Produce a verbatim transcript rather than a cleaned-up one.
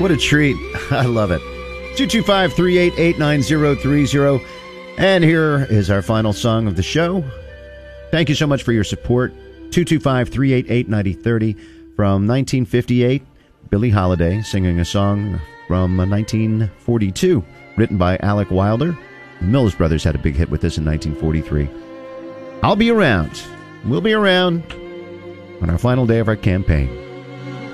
What a treat. I love it. two two five, three eight eight, nine zero three zero. And here is our final song of the show. Thank you so much for your support. two two five, three eight eight, nine zero three zero from nineteen fifty-eight. Billie Holiday singing a song from nineteen forty-two, written by Alec Wilder. The Mills Brothers had a big hit with this in nineteen forty-three. I'll be around. We'll be around on our final day of our campaign.